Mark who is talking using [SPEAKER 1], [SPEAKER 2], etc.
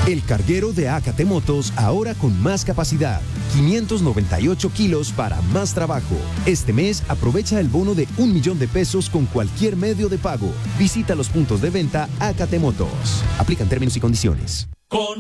[SPEAKER 1] El carguero de AKT Motos ahora con más capacidad. 598 kilos para más trabajo. Este mes aprovecha el bono de 1 millón de pesos con cualquier medio de pago. Visita los puntos de venta AKT Motos. Aplican términos y condiciones.